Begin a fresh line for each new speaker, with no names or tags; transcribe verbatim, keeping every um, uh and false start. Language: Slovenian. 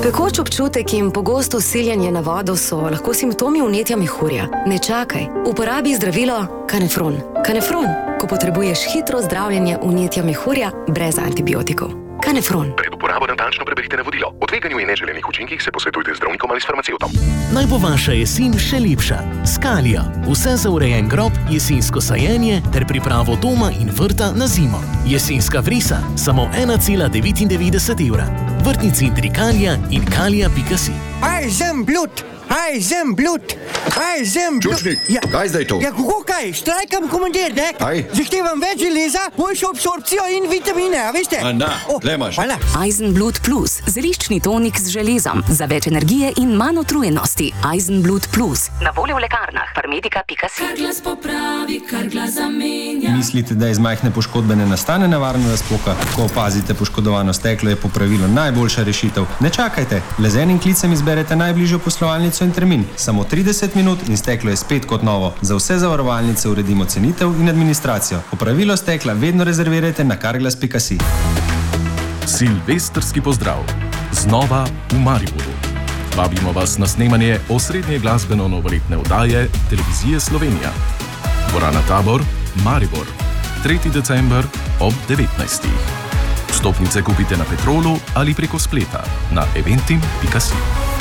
Pekoč občutek in pogosto siljenje na vodo so lahko simptomi vnetja mehurja. Ne čakaj, uporabi zdravilo Kanefron. Kanefron, ko potrebuješ hitro zdravljenje vnetja mehurja brez antibiotikov. Kanefron.
Pred uporabo natančno preberite navodilo. O tveganju in neželenih učinkih se posvetujte z zdravnikom ali s farmacevtom.
Naj bo vaša jesen še lepša. Skalija. Vse za urejen grob, jesensko sajenje ter pripravo doma in vrta na zimo. Jesenska vrisa, samo ena cela devetindevetdeset evra. Vrtni centri Kalija in kalija pika si.
Aj, zem blud! Aj, zem blud! Aj, zem blud!
Čučnik, ja. Kaj zdaj to?
Ja, kako kaj? Štrajkam, komandir, ne?
Aj.
Zahtevam več železa, boljšo absorpcijo in vitamine, a veste?
A na,
oh,
le imaš.
Hvala.
Eisenblut Plus, zeliščni tonik z železom, za več energije in manj utrujenosti. Eisenblut Plus, na voljo v lekarnah, farmedika pika si.
Kar glas popravi, kar glas zamenja.
Mislite, da iz majhne poškodbe ne nastane nevarna razpoka? Ko opazite poškodovano steklo, je popravilo najboljša rešitev. Ne čakajte, le z enim klicem izberete najbližjo poslovalnico in termin. Samo trideset minut in steklo je spet kot novo. Za vse zavarovalnice uredimo cenitev in administracijo. Popravilo stekla vedno rezervirajte na karglas pika si.
Silvestrski pozdrav. Znova v Mariboru. Vabimo vas na snemanje osrednje glasbeno-novoletne oddaje Televizije Slovenija. Dvorana Tabor, Maribor. tretji december ob devetnajstih. Vstopnice kupite na Petrolu ali preko spleta na eventim pika si.